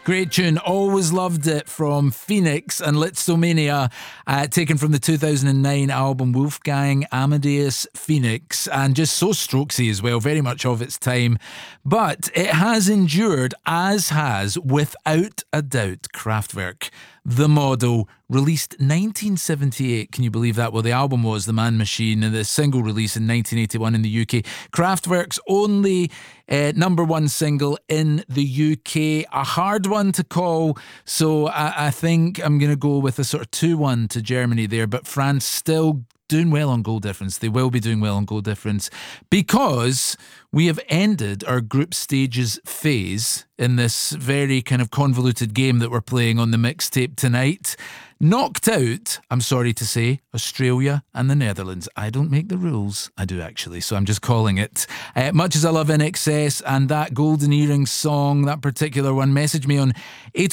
Great tune, always loved it, from Phoenix and Lisztomania, taken from the 2009 album Wolfgang Amadeus Phoenix, and just so strokesy as well, very much of its time. But it has endured, as has, without a doubt, Kraftwerk. The Model, released 1978. Can you believe that? Well, the album was The Man Machine, and the single release in 1981 in the UK. Kraftwerk's only number one single in the UK. A hard one to call, so I think I'm going to go with a sort of 2-1 to Germany there, but France still doing well on goal difference. They will be doing well on goal difference, because we have ended our group stages phase in this very kind of convoluted game that we're playing on the mixtape tonight. Knocked out, I'm sorry to say, Australia and the Netherlands. I don't make the rules. I do actually, so I'm just calling it. Much as I love INXS and that Golden Earrings song, that particular one, message me on 8